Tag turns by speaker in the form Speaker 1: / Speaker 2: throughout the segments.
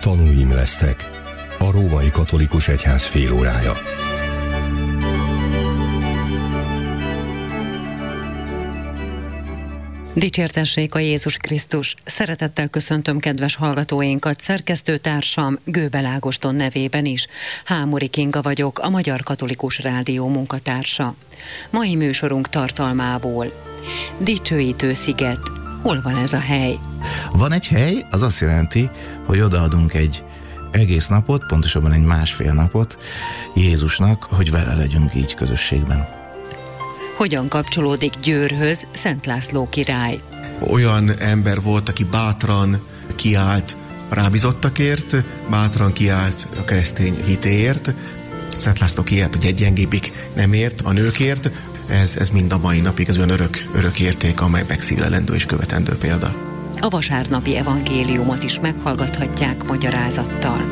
Speaker 1: Tanúim lesztek. A Római Katolikus Egyház félórája.
Speaker 2: Dicsértessék a Jézus Krisztus! Szeretettel köszöntöm kedves hallgatóinkat, szerkesztőtársam Gőbel Ágoston nevében is. Hámori Kinga vagyok, a Magyar Katolikus Rádió munkatársa. Mai műsorunk tartalmából: Dicsőítő sziget. Hol van ez a hely?
Speaker 3: Van egy hely, az azt jelenti, hogy odaadunk egy egész napot, pontosabban egy másfél napot Jézusnak, hogy vele legyünk így közösségben.
Speaker 2: Hogyan kapcsolódik Győrhöz Szent László király?
Speaker 4: Olyan ember volt, aki bátran kiállt a rábízottakért, bátran kiállt a keresztény hitéért. Szent László kiállt, hogy egy gyengébbik nem ért a nőkért. Ez mind a mai napig az olyan örök érték, amely megszívlelendő és követendő példa.
Speaker 2: A vasárnapi evangéliumot is meghallgathatják magyarázattal.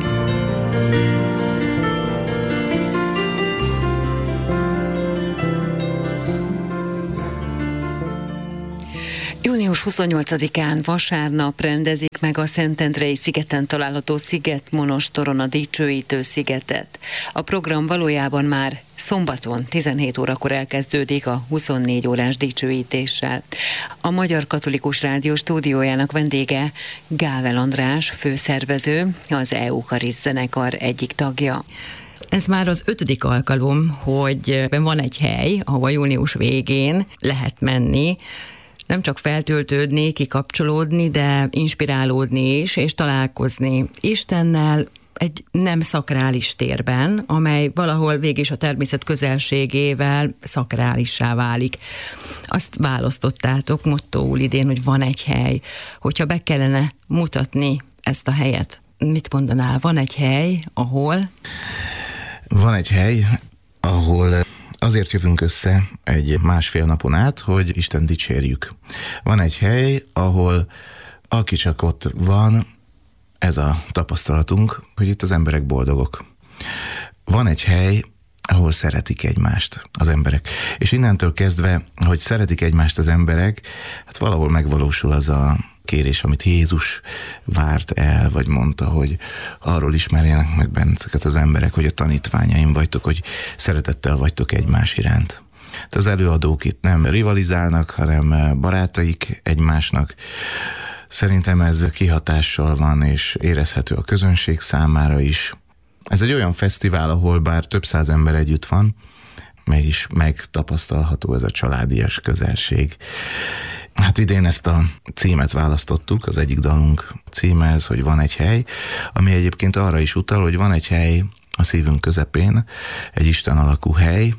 Speaker 2: Június 28-án vasárnap rendezik meg a Szentendrei szigeten található Szigetmonostoron a Dicsőítő szigetet. A program valójában már szombaton 17 órakor elkezdődik a 24 órás dicsőítéssel. A Magyar Katolikus Rádió stúdiójának vendége Gável András, főszervező, az Eucharisz zenekar egyik tagja. Ez már az 5. alkalom, hogy van egy hely, ahova június végén lehet menni, nem csak feltöltődni, kikapcsolódni, de inspirálódni is, és találkozni Istennel egy nem szakrális térben, amely valahol végig a természet közelségével szakrálissá válik. Azt választottátok mottóul idén, hogy van egy hely. Hogyha be kellene mutatni ezt a helyet, mit mondanál? Van egy hely, ahol?
Speaker 3: Van egy hely, ahol azért jövünk össze egy másfél napon át, hogy Isten dicsérjük. Van egy hely, ahol aki csak ott van, ez a tapasztalatunk, hogy itt az emberek boldogok. Van egy hely, ahol szeretik egymást az emberek. És innentől kezdve, hogy szeretik egymást az emberek, hát valahol megvalósul az a kérés, amit Jézus várt el, vagy mondta, hogy arról ismerjenek meg benneteket az emberek, hogy a tanítványaim vagytok, hogy szeretettel vagytok egymás iránt. De az előadók itt nem rivalizálnak, hanem barátaik egymásnak. Szerintem ez kihatással van, és érezhető a közönség számára is. Ez egy olyan fesztivál, ahol bár több száz ember együtt van, mégis megtapasztalható ez a családias közelség. Hát idén ezt a címet választottuk, az egyik dalunk címe ez, hogy van egy hely, ami egyébként arra is utal, hogy van egy hely a szívünk közepén, egy Isten alakú hely,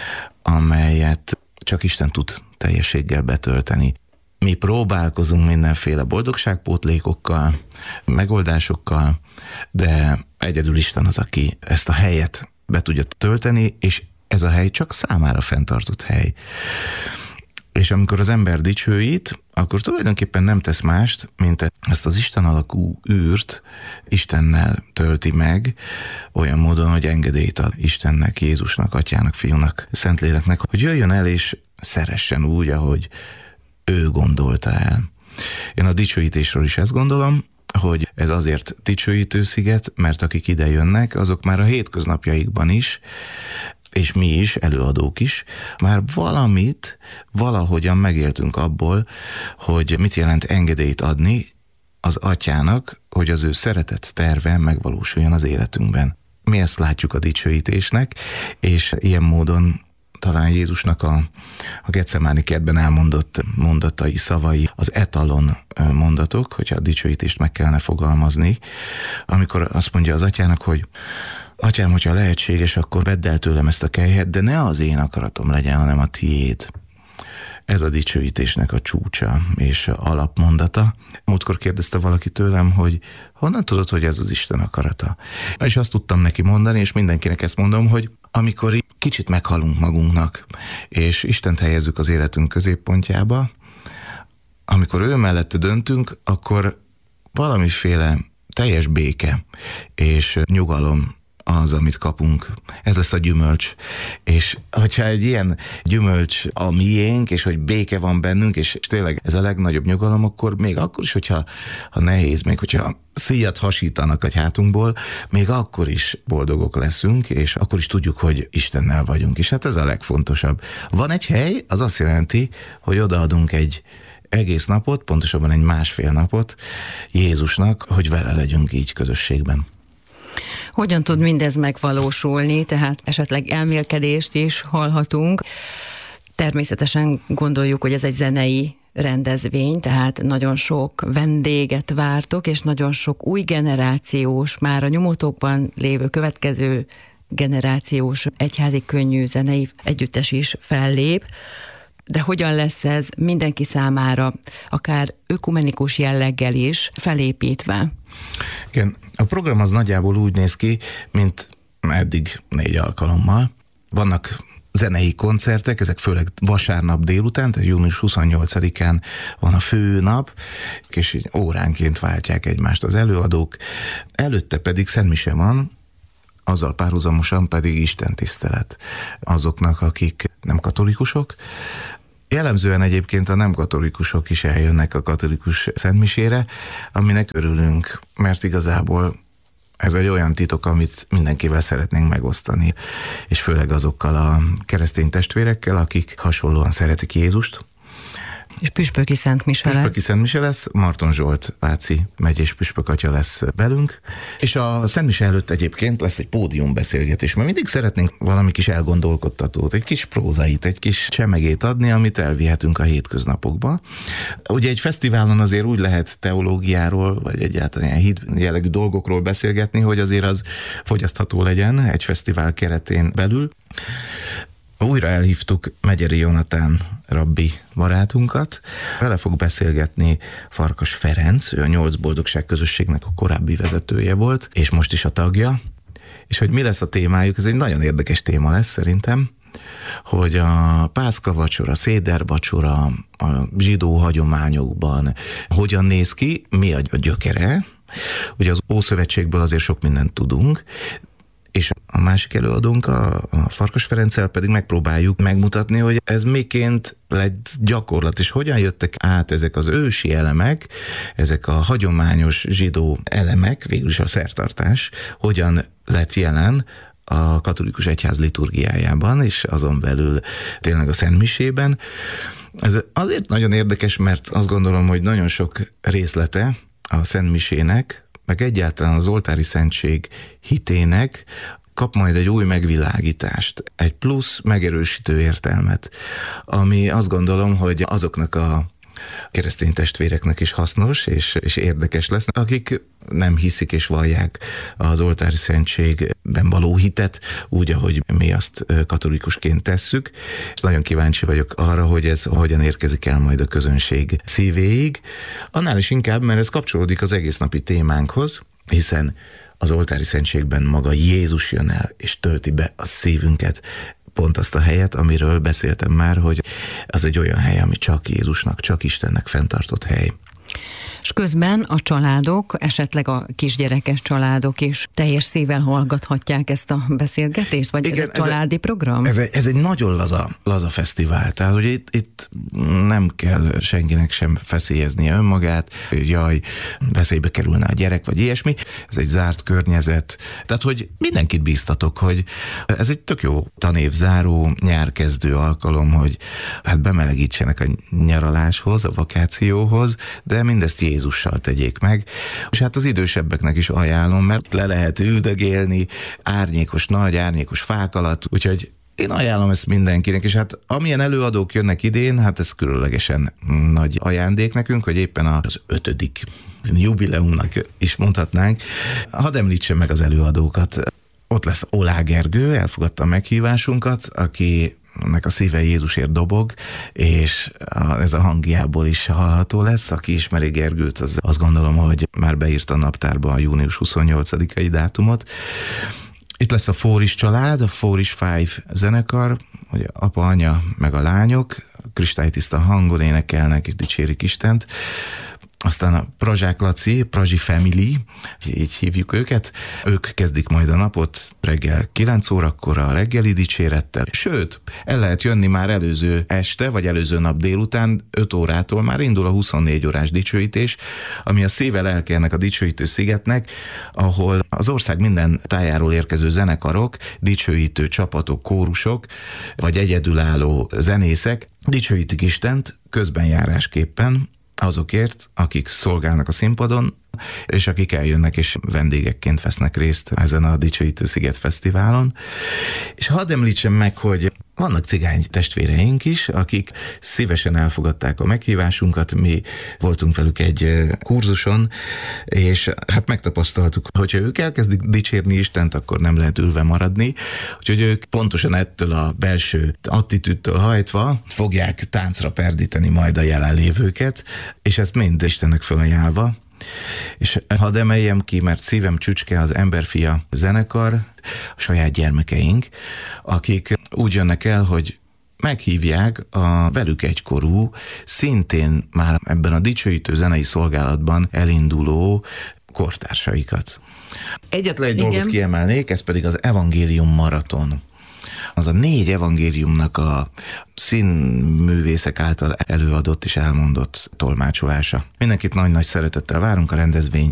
Speaker 3: amelyet csak Isten tud teljességgel betölteni. Mi próbálkozunk mindenféle boldogságpótlékokkal, megoldásokkal, de egyedül Isten az, aki ezt a helyet be tudja tölteni, és ez a hely csak számára fenntartott hely. És amikor az ember dicsőít, akkor tulajdonképpen nem tesz mást, mint ezt az Isten alakú űrt Istennel tölti meg, olyan módon, hogy engedélyt ad Istennek, Jézusnak, Atyának, Fiúnak, Szentléleknek, hogy jöjjön el és szeressen úgy, ahogy ő gondolta el. Én a dicsőítésről is ezt gondolom, hogy ez azért dicsőítő sziget, mert akik ide jönnek, azok már a hétköznapjaikban is, és mi is, előadók is, már valahogyan megéltünk abból, hogy mit jelent engedélyt adni az Atyának, hogy az ő szeretett terve megvalósuljon az életünkben. Mi ezt látjuk a dicsőítésnek, és ilyen módon talán Jézusnak a Getsemáni kertben elmondott mondatai, szavai, az etalon mondatok, hogyha a dicsőítést meg kellene fogalmazni, amikor azt mondja az Atyának, hogy Atyám, hogyha lehetséges, akkor vedd el tőlem ezt a kelyhet, de ne az én akaratom legyen, hanem a tiéd. Ez a dicsőítésnek a csúcsa és alapmondata. Múltkor kérdezte valaki tőlem, hogy honnan tudod, hogy ez az Isten akarata? És azt tudtam neki mondani, és mindenkinek ezt mondom, hogy amikor kicsit meghalunk magunknak, és Istent helyezzük az életünk középpontjába, amikor ő mellette döntünk, akkor valamiféle teljes béke és nyugalom az, amit kapunk. Ez lesz a gyümölcs. És hogyha egy ilyen gyümölcs a miénk, és hogy béke van bennünk, és tényleg ez a legnagyobb nyugalom, akkor még akkor is, hogyha nehéz, még hogyha szíjat hasítanak a hátunkból, még akkor is boldogok leszünk, és akkor is tudjuk, hogy Istennel vagyunk. És hát ez a legfontosabb. Van egy hely, az azt jelenti, hogy odaadunk egy egész napot, pontosabban egy másfél napot Jézusnak, hogy vele legyünk így közösségben.
Speaker 2: Hogyan tud mindez megvalósulni, tehát esetleg elmélkedést is hallhatunk. Természetesen gondoljuk, hogy ez egy zenei rendezvény, tehát nagyon sok vendéget vártok, és nagyon sok új generációs, már a nyomotokban lévő következő generációs egyházi könnyű zenei együttes is fellép. De hogyan lesz ez mindenki számára, akár ökumenikus jelleggel is felépítve?
Speaker 3: Igen, a program az nagyjából úgy néz ki, mint eddig 4 alkalommal. Vannak zenei koncertek, ezek főleg vasárnap délután, tehát június 28-án van a fő nap, és így óránként váltják egymást az előadók. Előtte pedig szentmise van, azzal párhuzamosan pedig istentisztelet azoknak, akik nem katolikusok. Jellemzően egyébként a nem katolikusok is eljönnek a katolikus szentmisére, aminek örülünk, mert igazából ez egy olyan titok, amit mindenkivel szeretnénk megosztani, és főleg azokkal a keresztény testvérekkel, akik hasonlóan szeretik Jézust.
Speaker 2: És püspöki szentmise lesz.
Speaker 3: Püspöki szentmise lesz, Marton Zsolt Váci megyés püspökatya lesz velünk, és a szentmise előtt egyébként lesz egy pódiumbeszélgetés, mert mindig szeretnénk valami kis elgondolkodtatót, egy kis prózait, egy kis csemegét adni, amit elvihetünk a hétköznapokba. Ugye egy fesztiválon azért úgy lehet teológiáról, vagy egyáltalán ilyen hit jellegű dolgokról beszélgetni, hogy azért az fogyasztható legyen egy fesztivál keretén belül. Újra elhívtuk Megyeri Jonatán rabbi barátunkat. Vele fog beszélgetni Farkas Ferenc, ő a 8 boldogság közösségnek a korábbi vezetője volt, és most is a tagja. És hogy mi lesz a témájuk, ez egy nagyon érdekes téma lesz szerintem, hogy a pászka vacsora, széder vacsora a zsidó hagyományokban hogyan néz ki, mi a gyökere. Ugye az Ószövetségből azért sok mindent tudunk, és a másik előadónk, a Farkas Ferenccel pedig megpróbáljuk megmutatni, hogy ez miként lett gyakorlat, és hogyan jöttek át ezek az ősi elemek, ezek a hagyományos zsidó elemek, végül is a szertartás, hogyan lett jelen a katolikus egyház liturgiájában, és azon belül tényleg a szentmisében. Ez azért nagyon érdekes, mert azt gondolom, hogy nagyon sok részlete a szentmisének, meg egyáltalán az oltári szentség hitének kap majd egy új megvilágítást, egy plusz megerősítő értelmet, ami azt gondolom, hogy azoknak a keresztény testvéreknek is hasznos és érdekes lesz, akik nem hiszik és vallják az oltári szentségben való hitet, úgy, ahogy mi azt katolikusként tesszük. És nagyon kíváncsi vagyok arra, hogy ez hogyan érkezik el majd a közönség szívéig. Annál is inkább, mert ez kapcsolódik az egész napi témánkhoz, hiszen az oltári szentségben maga Jézus jön el, és tölti be a szívünket, pont azt a helyet, amiről beszéltem már, hogy az egy olyan hely, ami csak Jézusnak, csak Istennek fenntartott hely.
Speaker 2: És közben a családok, esetleg a kisgyerekes családok is teljes szívvel hallgathatják ezt a beszélgetést? Vagy igen, ez egy családi program?
Speaker 3: Ez egy nagyon laza fesztivál, tehát hogy itt nem kell senkinek sem feszélyeznie önmagát, jaj, veszélybe kerülne a gyerek, vagy ilyesmi. Ez egy zárt környezet, tehát hogy mindenkit bíztatok, hogy ez egy tök jó tanévzáró, nyárkezdő alkalom, hogy hát bemelegítsenek a nyaraláshoz, a vakációhoz, de mindezt Jézussal tegyék meg. És hát az idősebbeknek is ajánlom, mert le lehet üldögélni nagy árnyékos fák alatt, úgyhogy én ajánlom ezt mindenkinek, és hát amilyen előadók jönnek idén, hát ez különlegesen nagy ajándék nekünk, hogy éppen az 5. jubileumnak is mondhatnánk. Hadd említsem meg az előadókat. Ott lesz Olá Gergő, elfogadta a meghívásunkat, akinek a szíve Jézusért dobog, és ez a hangjából is hallható lesz. Aki ismeri Gergőt, az azt gondolom, hogy már beírta a naptárba a június 28-ai dátumot. Itt lesz a Fóris család, a Fóris Five zenekar, ugye apa, anya, meg a lányok, kristálytiszta hangon énekelnek és dicsérik Istent. aztán a Prazsák Laci, Prazsi Family, így hívjuk őket, ők kezdik majd a napot reggel 9 órakor a reggeli dicsérettel. Sőt, el lehet jönni már előző este, vagy előző nap délután, 5 órától már indul a 24 órás dicsőítés, ami a szíve lelke ennek a dicsőítő szigetnek, ahol az ország minden tájáról érkező zenekarok, dicsőítő csapatok, kórusok, vagy egyedülálló zenészek dicsőítik Istent közbenjárásképpen azokért, akik szolgálnak a színpadon, és akik eljönnek és vendégekként vesznek részt ezen a Dicsőítő Sziget Fesztiválon. És hadd említsem meg, hogy vannak cigány testvéreink is, akik szívesen elfogadták a meghívásunkat, mi voltunk velük egy kurzuson, és hát megtapasztaltuk, hogyha ők elkezdik dicsérni Istent, akkor nem lehet ülve maradni, úgyhogy ők pontosan ettől a belső attitűdtől hajtva fogják táncra perdíteni majd a jelenlévőket, és ezt mind Istennek fölajánlva. És hadd emeljem ki, mert szívem csücske az Emberfia zenekar, a saját gyermekeink, akik úgy jönnek el, hogy meghívják a velük egykorú, szintén már ebben a dicsőítő zenei szolgálatban elinduló kortársaikat. Egyetlen egy dolgot kiemelnék, ez pedig az Evangélium Maraton. Az a 4 evangéliumnak a színművészek által előadott és elmondott tolmácsolása. Mindenkit nagy-nagy szeretettel várunk, a rendezvény